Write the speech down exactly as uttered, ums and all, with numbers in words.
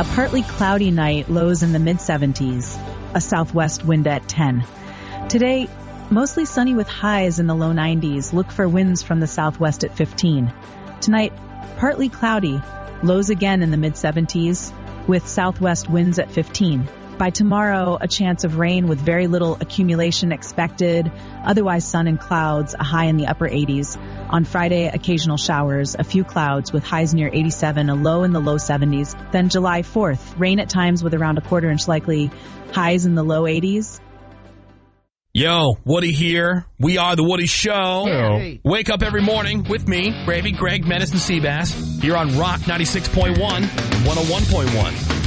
A partly cloudy night, lows in the mid seventies. A southwest wind at ten. Today, mostly sunny with highs in the low nineties. Look for winds from the southwest at fifteen. Tonight, partly cloudy, lows again in the mid seventies, with southwest winds at fifteen. By tomorrow, a chance of rain with very little accumulation expected. Otherwise, sun and clouds, a high in the upper eighties. On Friday, occasional showers, a few clouds with highs near eighty-seven, a low in the low seventies. Then July fourth, rain at times with around a quarter inch likely, highs in the low eighties. Yo, Woody here. We are The Woody Show. Hey. Wake up every morning with me, Gravy, Greg, Menace, and Seabass, here on Rock ninety-six point one, one oh one point one.